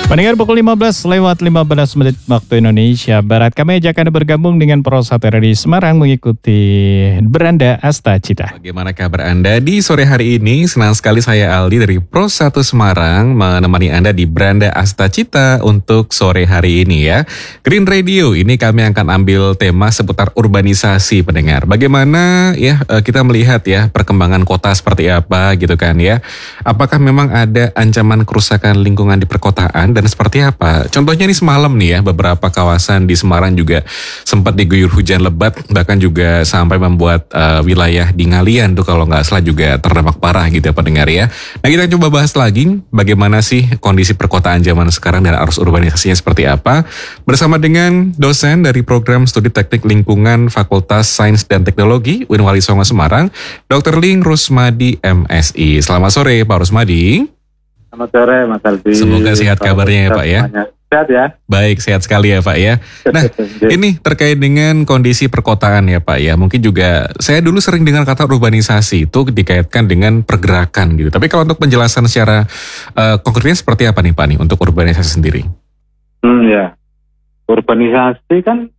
Pendengar pukul 15:15 waktu Indonesia Barat. Kami ajak Anda bergabung dengan Pro Satera di Semarang mengikuti Beranda Asta Cita. Bagaimana kabar Anda di sore hari ini? Senang sekali saya Aldi dari Pro 1 Semarang menemani Anda di Beranda Asta Cita untuk sore hari ini ya. Green Radio ini kami akan ambil tema seputar urbanisasi pendengar. Bagaimana ya kita melihat ya perkembangan kota seperti apa gitu kan ya. Apakah memang ada ancaman kerusakan lingkungan di perkotaan dan seperti apa? Contohnya nih semalam nih ya, beberapa kawasan di Semarang juga sempat diguyur hujan lebat, bahkan juga sampai membuat wilayah di Ngalian tuh kalau nggak salah juga terdampak parah gitu ya pendengar ya. Nah kita coba bahas lagi bagaimana sih kondisi perkotaan zaman sekarang dan arus urbanisasinya seperti apa. Bersama dengan dosen dari program studi teknik lingkungan Fakultas Sains dan Teknologi UIN Wali Songo Semarang, Dr. Ling Rusmadi MSI. Selamat sore Pak Rusmadi. Selamat sore Mas Aldi. Semoga sehat kabarnya ya Pak ya. Sehat ya. Baik, sehat sekali ya Pak ya. Nah, ini terkait dengan kondisi perkotaan ya Pak ya. Mungkin juga saya dulu sering dengar kata urbanisasi itu dikaitkan dengan pergerakan gitu. Tapi kalau untuk penjelasan secara konkretnya seperti apa nih Pak nih untuk urbanisasi sendiri? Ya. Urbanisasi kan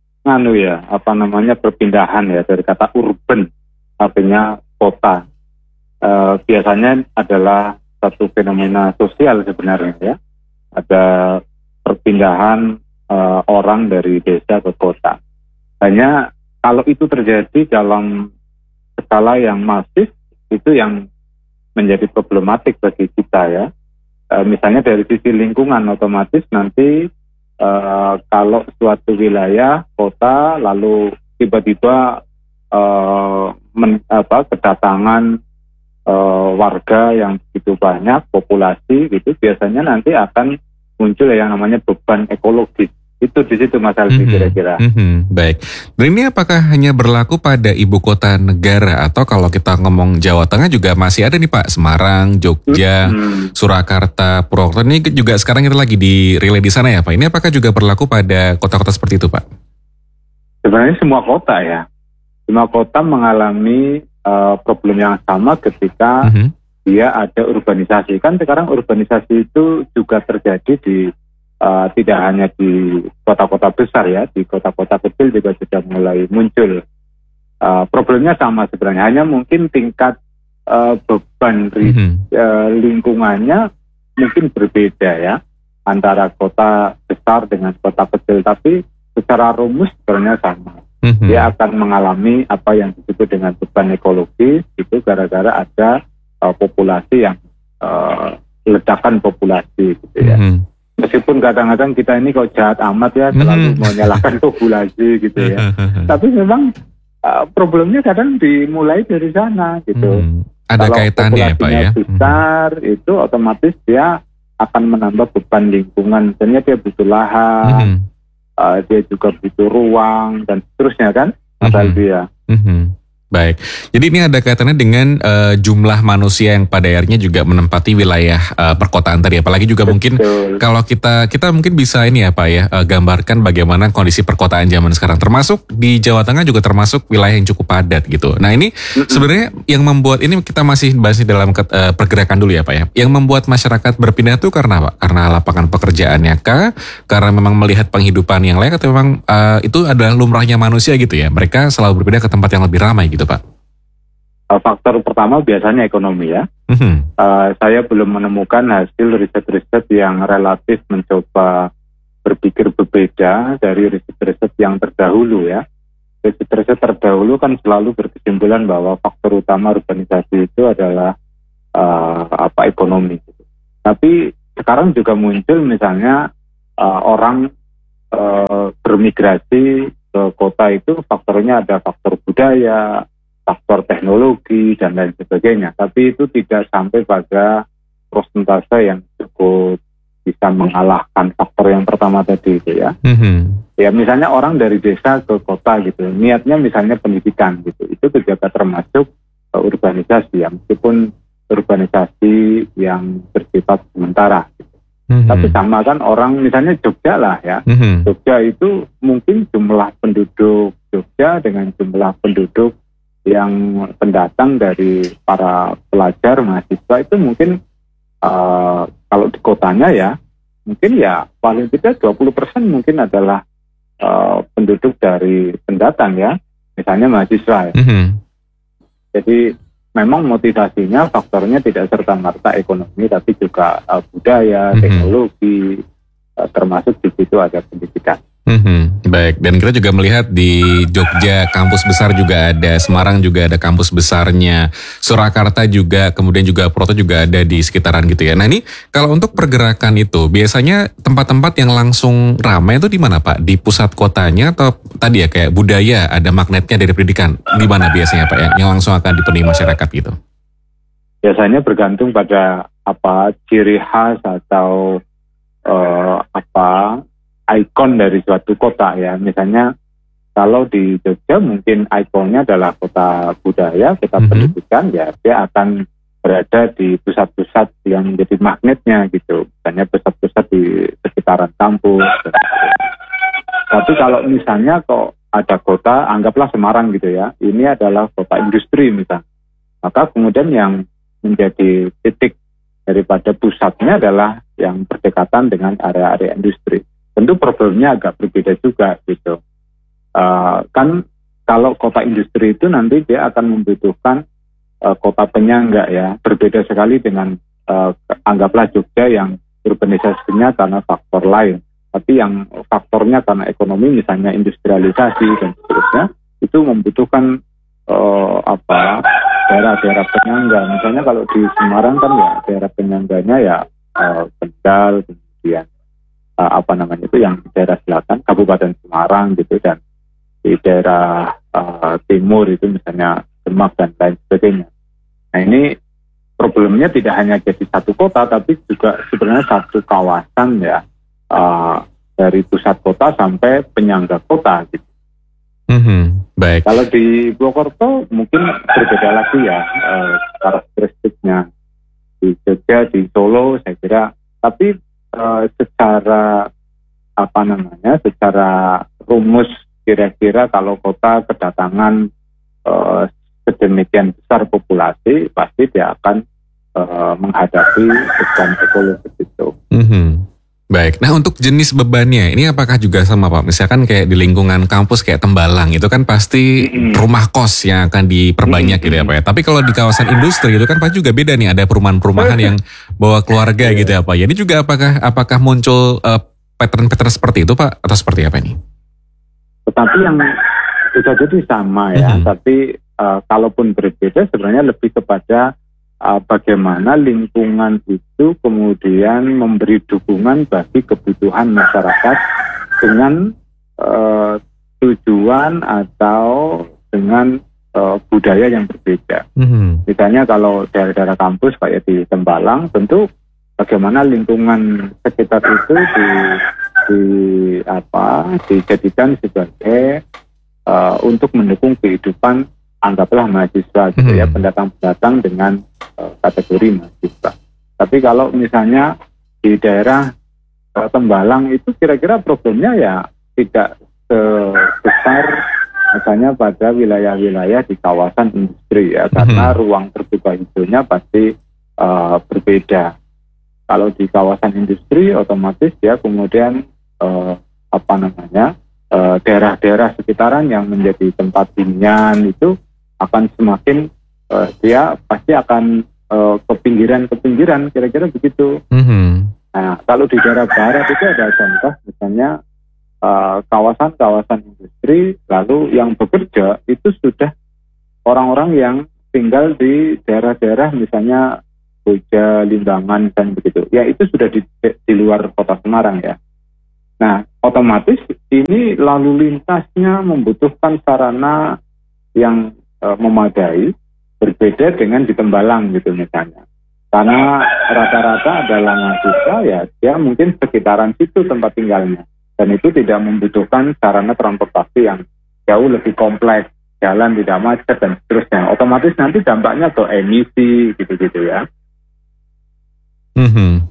perpindahan ya dari kata urban, artinya kota. Biasanya adalah satu fenomena sosial sebenarnya ya. Ada perpindahan orang dari desa ke kota. Hanya kalau itu terjadi dalam skala yang masif, itu yang menjadi problematik bagi kita ya. Misalnya dari sisi lingkungan, otomatis nanti kalau suatu wilayah kota lalu tiba-tiba kedatangan warga yang begitu banyak, populasi gitu, biasanya nanti akan muncul yang namanya beban ekologis. Itu di situ Mas Aldi kira-kira. Baik. Dan ini apakah hanya berlaku pada ibu kota negara atau kalau kita ngomong Jawa Tengah juga masih ada nih Pak, Semarang, Jogja, Surakarta, Purwokerto ini juga sekarang kita lagi di relay di sana ya Pak. Ini apakah juga berlaku pada kota-kota seperti itu Pak? Sebenarnya semua kota ya. Semua kota mengalami problem yang sama ketika dia ada urbanisasi. Kan sekarang urbanisasi itu juga terjadi di tidak hanya di kota-kota besar ya, di kota-kota kecil juga sudah mulai muncul. Problemnya sama sebenarnya, hanya mungkin tingkat beban lingkungannya mungkin berbeda ya antara kota besar dengan kota kecil, tapi secara rumus sebenarnya sama. Dia akan mengalami apa yang disebut dengan beban ekologis itu gara-gara ada populasi yang ledakan populasi gitu ya. Meskipun kadang-kadang kita ini kok jahat amat ya, selalu menyalahkan populasi gitu ya. Tapi memang problemnya kadang dimulai dari sana gitu. Ada kalau kaitannya ya Pak ya. Besar itu otomatis dia akan menambah beban lingkungan. Misalnya dia butuh lahan, dia juga butuh ruang dan seterusnya kan, Mas Aldi ya. Baik, jadi ini ada kaitannya dengan jumlah manusia yang pada akhirnya juga menempati wilayah perkotaan tadi. Apalagi juga mungkin kalau kita mungkin bisa ini ya Pak ya, gambarkan bagaimana kondisi perkotaan zaman sekarang. Termasuk di Jawa Tengah juga termasuk wilayah yang cukup padat gitu. Nah ini sebenarnya yang membuat ini kita masih bahas dalam pergerakan dulu ya Pak ya. Yang membuat masyarakat berpindah itu karena apa? Karena lapangan pekerjaannya kah? Karena memang melihat penghidupan yang layak atau memang itu adalah lumrahnya manusia gitu ya? Mereka selalu berpindah ke tempat yang lebih ramai gitu Pak. Faktor pertama biasanya ekonomi ya. Saya belum menemukan hasil riset-riset yang relatif mencoba berpikir berbeda dari riset-riset yang terdahulu ya. Riset-riset terdahulu kan selalu berkesimpulan bahwa faktor utama urbanisasi itu adalah ekonomi. Tapi sekarang juga muncul misalnya orang bermigrasi ke kota itu faktornya ada faktor budaya, faktor teknologi dan lain sebagainya. Tapi itu tidak sampai pada persentase yang cukup bisa mengalahkan faktor yang pertama tadi itu ya. Ya misalnya orang dari desa ke kota gitu, niatnya misalnya pendidikan gitu, itu juga termasuk urbanisasi ya, meskipun urbanisasi yang bersifat sementara. Tapi sama kan orang misalnya Jogja lah ya. Jogja itu mungkin jumlah penduduk Jogja dengan jumlah penduduk yang pendatang dari para pelajar, mahasiswa itu mungkin kalau di kotanya ya mungkin ya paling tidak 20% mungkin adalah penduduk dari pendatang ya, misalnya mahasiswa ya. Jadi memang motivasinya faktornya tidak serta-merta ekonomi, tapi juga budaya, teknologi, termasuk di situ ada pendidikan. Baik, dan kita juga melihat di Jogja kampus besar juga ada, Semarang juga ada kampus besarnya, Surakarta juga, kemudian juga Proto juga ada di sekitaran gitu ya. Nah ini kalau untuk pergerakan itu biasanya tempat-tempat yang langsung ramai itu di mana Pak? Di pusat kotanya atau tadi ya kayak budaya ada magnetnya dari pendidikan? Di mana biasanya Pak yang langsung akan dipenuhi masyarakat gitu? Biasanya bergantung pada ciri khas atau ikon dari suatu kota ya. Misalnya kalau di Jogja mungkin ikonnya adalah kota budaya, kota pendidikan, ya dia akan berada di pusat-pusat yang menjadi magnetnya gitu. Misalnya pusat-pusat di sekitaran kampus. Tapi kalau misalnya kok ada kota, anggaplah Semarang gitu ya, ini adalah kota industri misalnya. Maka kemudian yang menjadi titik daripada pusatnya adalah yang berdekatan dengan area-area industri. Tentu problemnya agak berbeda juga gitu. Kan kalau kota industri itu nanti dia akan membutuhkan kota penyangga ya. Berbeda sekali dengan anggaplah Jogja yang urbanisasinya karena faktor lain. Tapi yang faktornya karena ekonomi misalnya industrialisasi dan seterusnya itu membutuhkan daerah-daerah penyangga. Misalnya kalau di Semarang kan ya daerah penyangganya ya Kendal, kemudian itu yang daerah selatan Kabupaten Semarang gitu, dan di daerah timur itu misalnya Demak dan lain sebagainya. Nah ini problemnya tidak hanya jadi satu kota tapi juga sebenarnya satu kawasan ya, dari pusat kota sampai penyangga kota gitu. Baik. Kalau di Purwokerto mungkin berbeda lagi ya karakteristiknya. Di Jogja, di Solo saya kira, tapi secara rumus kira-kira kalau kota kedatangan sedemikian besar populasi pasti dia akan menghadapi beban ekologis itu. Baik, nah untuk jenis bebannya ini apakah juga sama Pak? Misalkan kayak di lingkungan kampus kayak Tembalang itu kan pasti rumah kos yang akan diperbanyak gitu ya Pak ya. Tapi kalau di kawasan industri itu kan Pak juga beda nih, ada perumahan-perumahan yang bawa keluarga gitu ya Pak. Jadi juga apakah muncul pattern-pattern seperti itu Pak atau seperti apa ini? Tetapi yang bisa jadi sama ya, tapi kalaupun berbeda sebenarnya lebih kepada bagaimana lingkungan itu kemudian memberi dukungan bagi kebutuhan masyarakat dengan tujuan atau dengan budaya yang berbeda. Misalnya kalau daerah-daerah kampus kayak di Tembalang, tentu bagaimana lingkungan sekitar itu dijadikan sebagai untuk mendukung kehidupan anggaplah mahasiswa gitu ya, pendatang-pendatang dengan kategori mahasiswa. Tapi kalau misalnya di daerah Tembalang itu kira-kira problemnya ya tidak sebesar misalnya pada wilayah-wilayah di kawasan industri ya, karena ruang terbuka hijaunya pasti berbeda. Kalau di kawasan industri otomatis ya kemudian daerah-daerah sekitaran yang menjadi tempat hunian itu akan semakin dia pasti akan ke pinggiran kira-kira begitu. Nah kalau di daerah barat itu ada contoh misalnya kawasan-kawasan industri, lalu yang bekerja itu sudah orang-orang yang tinggal di daerah-daerah misalnya Boja, Limbangan dan begitu. Ya itu sudah di luar kota Semarang ya. Nah otomatis ini lalu lintasnya membutuhkan sarana yang memadai, berbeda dengan di Tembalang gitu misalnya. Karena rata-rata adalah mahasiswa ya, dia mungkin sekitaran situ tempat tinggalnya. Dan itu tidak membutuhkan sarana transportasi yang jauh lebih kompleks, jalan tidak macet dan seterusnya. Otomatis nanti dampaknya ke emisi gitu-gitu ya.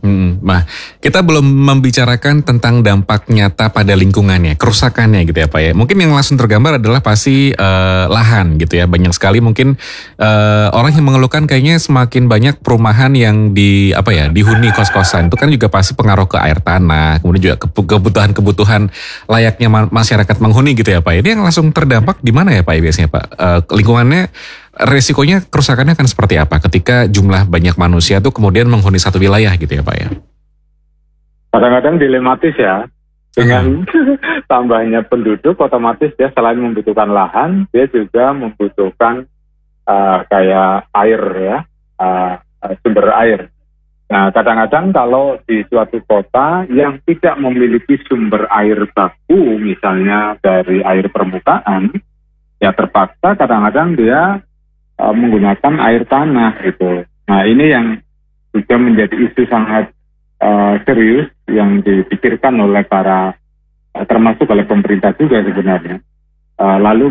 Nah, kita belum membicarakan tentang dampak nyata pada lingkungannya, kerusakannya gitu ya Pak ya. Mungkin yang langsung tergambar adalah pasti lahan gitu ya. Banyak sekali mungkin orang yang mengeluhkan kayaknya semakin banyak perumahan yang dihuni kos-kosan. Itu kan juga pasti pengaruh ke air tanah, kemudian juga kebutuhan-kebutuhan layaknya masyarakat menghuni gitu ya Pak. Ini yang langsung terdampak di mana ya Pak ya biasanya Pak? Lingkungannya, resikonya kerusakannya akan seperti apa ketika jumlah banyak manusia tuh kemudian menghuni satu wilayah gitu ya Pak ya? Kadang-kadang dilematis ya, dengan tambahnya penduduk otomatis dia selain membutuhkan lahan, dia juga membutuhkan kayak air ya, sumber air. Nah kadang-kadang kalau di suatu kota yang tidak memiliki sumber air baku, misalnya dari air permukaan, ya terpaksa kadang-kadang dia menggunakan air tanah gitu. Nah ini yang juga menjadi isu sangat serius yang dipikirkan oleh termasuk oleh pemerintah juga sebenarnya. Lalu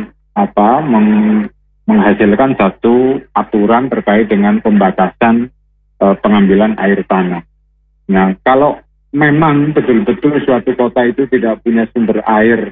menghasilkan satu aturan terkait dengan pembatasan pengambilan air tanah. Nah kalau memang betul-betul suatu kota itu tidak punya sumber air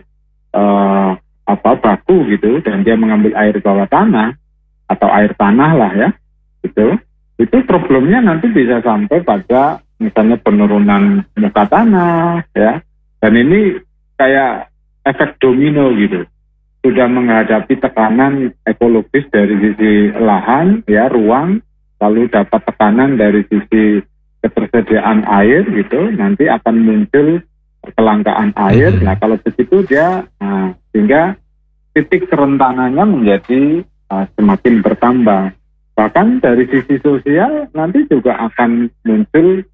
baku gitu, dan dia mengambil air bawah tanah atau air tanah lah ya, itu problemnya nanti bisa sampai pada misalnya penurunan muka tanah ya, dan ini kayak efek domino gitu, sudah menghadapi tekanan ekologis dari sisi lahan ya, ruang, lalu dapat tekanan dari sisi ketersediaan air gitu, nanti akan muncul kelangkaan air. Nah kalau begitu dia sehingga titik kerentanannya menjadi semakin bertambah. Bahkan dari sisi sosial nanti juga akan muncul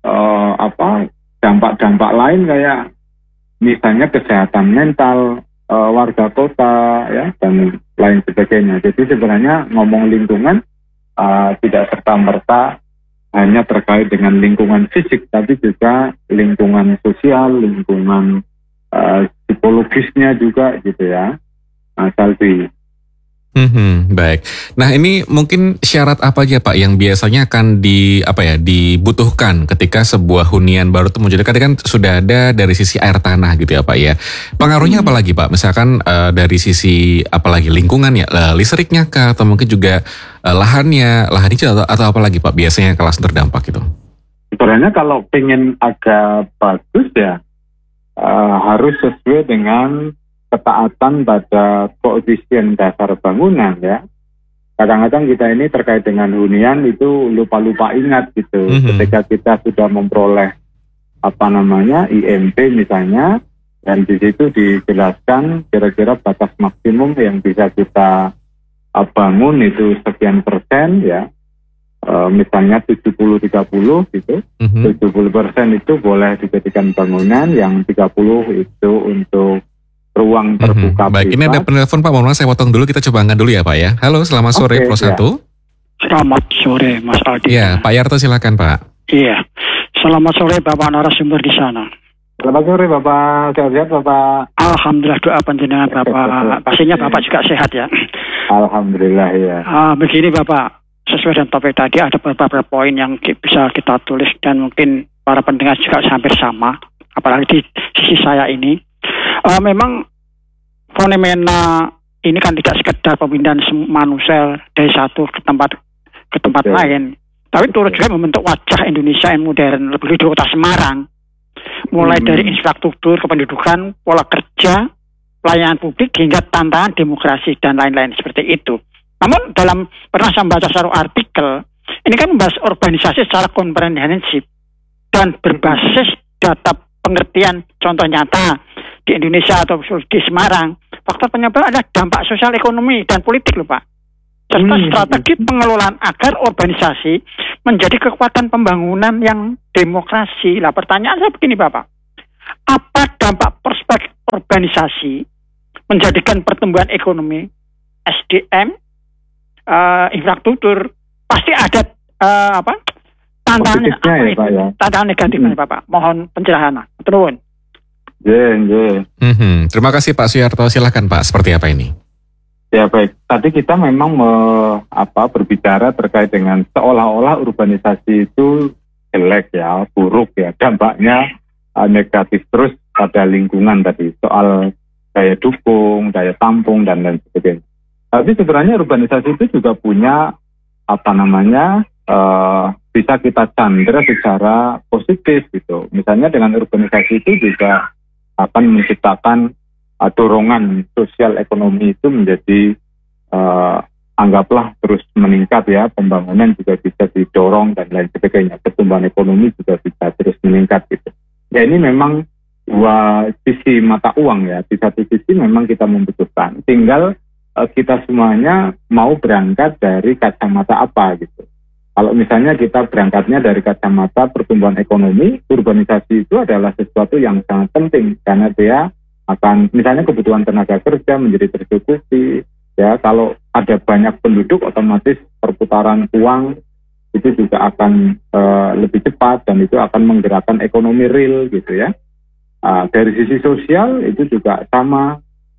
dampak-dampak lain kayak misalnya kesehatan mental warga kota ya, dan lain sebagainya. Jadi sebenarnya ngomong lingkungan tidak serta-merta hanya terkait dengan lingkungan fisik, tapi juga lingkungan sosial, lingkungan psikologisnya juga gitu ya, Mas Aldi. Baik. Nah ini mungkin syarat apa aja Pak yang biasanya akan dibutuhkan ketika sebuah hunian baru itu muncul? Kan sudah ada dari sisi air tanah gitu ya Pak ya. Pengaruhnya apa lagi Pak? Misalkan dari sisi apalagi lingkungan ya, listriknya kah, atau mungkin juga lahannya atau apa lagi Pak biasanya yang langsung terdampak itu? Sebenarnya kalau pengen agak bagus ya harus sesuai dengan ketaatan pada koefisien dasar bangunan ya. Kadang-kadang kita ini terkait dengan hunian itu lupa-lupa ingat gitu. Ketika kita sudah memperoleh IMP misalnya, dan di situ dijelaskan kira-kira batas maksimum yang bisa kita bangun itu sekian persen ya. Misalnya 70-30 gitu. 70% itu boleh dijadikan bangunan, yang 30 itu untuk ruang terbuka. Baik, ini ada penelpon Pak, mohon maaf saya potong dulu, kita coba angkat dulu ya Pak ya. Halo, selamat sore Pro 1. Selamat sore Mas Aldi. Ya, Pak Yarto silakan Pak. Iya, selamat sore Bapak narasumber di sana. Selamat sore Bapak, sehat-sehat Bapak. Alhamdulillah, doa panjenengan Bapak. Pastinya Bapak juga sehat ya. Alhamdulillah ya. Begini Bapak, sesuai dengan topik tadi ada beberapa poin yang bisa kita tulis dan mungkin para pendengar juga hampir sama, apalagi di sisi saya ini. Memang fenomena ini kan tidak sekedar pemindahan manusia dari satu ke tempat lain, tapi turut juga membentuk wajah Indonesia yang modern, lebih di kota Semarang, mulai dari infrastruktur, kependudukan, pola kerja, pelayanan publik, hingga tantangan demokrasi dan lain-lain seperti itu. Namun pernah saya membaca satu artikel, ini kan membahas urbanisasi secara komprehensif dan berbasis data pengertian contoh nyata di Indonesia atau di Semarang. Faktor penyebab adalah dampak sosial, ekonomi, dan politik loh Pak. Serta strategi pengelolaan agar urbanisasi menjadi kekuatan pembangunan yang demokrasi. Lah pertanyaan saya begini Bapak, apa dampak prospek urbanisasi menjadikan pertumbuhan ekonomi, SDM, infrastruktur, pasti ada tantangan negatifnya Bapak. Mohon pencerahan. Terus. Terima kasih Pak Suyarto, silakan Pak, seperti apa ini? Ya baik, tadi kita memang berbicara terkait dengan seolah-olah urbanisasi itu jelek ya, buruk ya, dampaknya negatif terus pada lingkungan tadi, soal daya dukung, daya tampung, dan lain sebagainya. Tapi sebenarnya urbanisasi itu juga punya bisa kita candra secara positif gitu. Misalnya dengan urbanisasi itu juga akan menciptakan dorongan sosial ekonomi itu menjadi anggaplah terus meningkat ya, pembangunan juga bisa didorong dan lain sebagainya, pertumbuhan ekonomi juga bisa terus meningkat gitu. Ya ini memang dua sisi mata uang ya, di satu sisi memang kita membutuhkan, tinggal kita semuanya mau berangkat dari kacamata apa gitu. Kalau misalnya kita berangkatnya dari kacamata pertumbuhan ekonomi, urbanisasi itu adalah sesuatu yang sangat penting karena dia akan, misalnya kebutuhan tenaga kerja menjadi tercukupi. Ya, kalau ada banyak penduduk, otomatis perputaran uang itu juga akan lebih cepat dan itu akan menggerakkan ekonomi real gitu ya. Dari sisi sosial itu juga sama,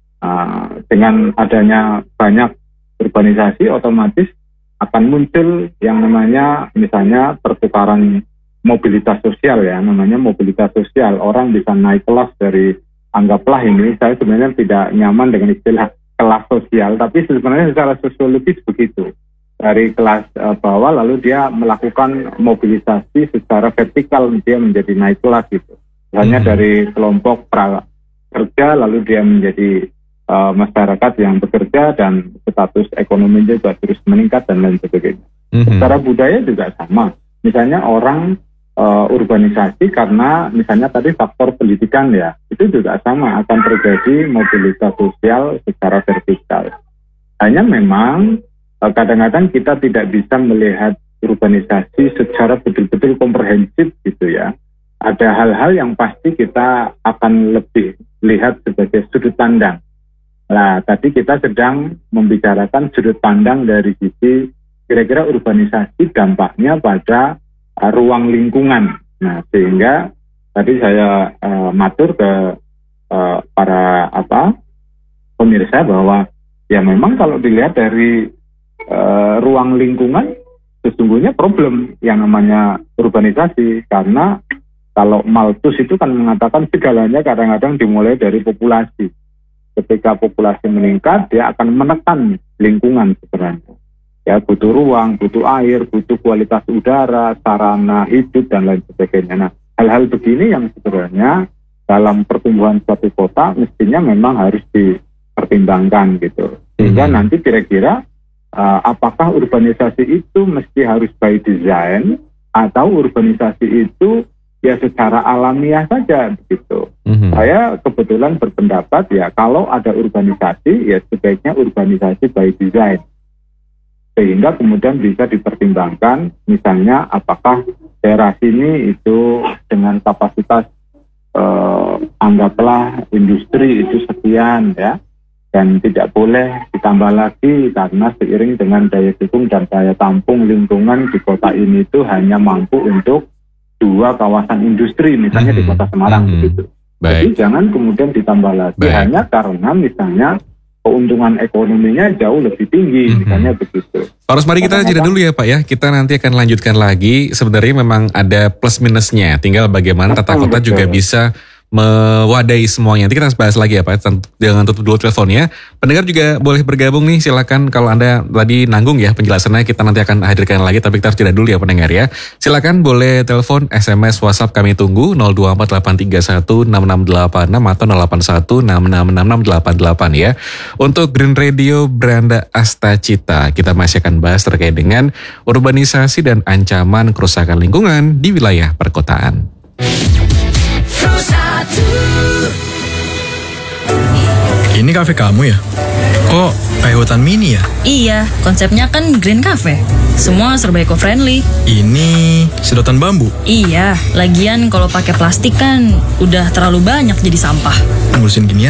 dengan adanya banyak urbanisasi otomatis akan muncul yang namanya misalnya pertukaran mobilitas sosial ya, namanya mobilitas sosial. Orang bisa naik kelas dari, anggaplah ini, saya sebenarnya tidak nyaman dengan istilah kelas sosial, tapi sebenarnya secara sosiologis begitu. Dari kelas bawah lalu dia melakukan mobilisasi secara vertikal, dia menjadi naik kelas gitu. Misalnya dari kelompok prakerja lalu dia menjadi masyarakat yang bekerja dan status ekonominya juga terus meningkat dan lain sebagainya. Secara budaya juga sama. Misalnya orang urbanisasi karena misalnya tadi faktor pendidikan ya, itu juga sama, akan terjadi mobilitas sosial secara vertikal. Hanya memang kadang-kadang kita tidak bisa melihat urbanisasi secara betul-betul komprehensif gitu ya. Ada hal-hal yang pasti kita akan lebih lihat sebagai sudut pandang. Nah, tadi kita sedang membicarakan sudut pandang dari sisi kira-kira urbanisasi dampaknya pada ruang lingkungan. Nah, sehingga tadi saya matur ke para pemirsa bahwa ya memang kalau dilihat dari ruang lingkungan sesungguhnya problem yang namanya urbanisasi, karena kalau Malthus itu kan mengatakan segalanya kadang-kadang dimulai dari populasi. Ketika populasi meningkat, dia akan menekan lingkungan sebenarnya. Ya, butuh ruang, butuh air, butuh kualitas udara, sarana hidup, dan lain sebagainya. Nah, hal-hal begini yang sebenarnya dalam pertumbuhan suatu kota mestinya memang harus dipertimbangkan gitu. Sehingga nanti kira-kira apakah urbanisasi itu mesti harus by design atau urbanisasi itu ya secara alamiah saja begitu. Saya kebetulan berpendapat ya kalau ada urbanisasi ya sebaiknya urbanisasi by design. Sehingga kemudian bisa dipertimbangkan misalnya apakah daerah sini itu dengan kapasitas anggaplah industri itu sekian ya, dan tidak boleh ditambah lagi karena seiring dengan daya dukung dan daya tampung lingkungan di kota ini itu hanya mampu untuk 2 kawasan industri misalnya di kota Semarang begitu. Jadi jangan kemudian ditambah lagi hanya karena misalnya keuntungan ekonominya jauh lebih tinggi, misalnya begitu. Pak Rosmadi, kita jeda dulu ya Pak ya, kita nanti akan lanjutkan lagi. Sebenarnya memang ada plus minusnya, tinggal bagaimana tata kota juga bisa mewadahi semuanya. Nanti kita bahas lagi ya Pak, jangan tutup dulu teleponnya. Pendengar juga boleh bergabung nih, silakan. Kalau Anda tadi nanggung ya penjelasannya, kita nanti akan hadirkan lagi, tapi kita harus jeda dulu ya pendengar ya. Silakan boleh telepon, SMS, WhatsApp kami tunggu 0248316686 atau 081666688 ya. Untuk Green Radio Beranda Astacita, kita masih akan bahas terkait dengan urbanisasi dan ancaman kerusakan lingkungan di wilayah perkotaan. Ini kafe kamu ya? Kok kayak hutan mini ya? Iya, konsepnya kan Green Cafe. Semua serba eco-friendly. Ini sedotan bambu? Iya, lagian kalau pakai plastik kan udah terlalu banyak jadi sampah. Ngurusin gini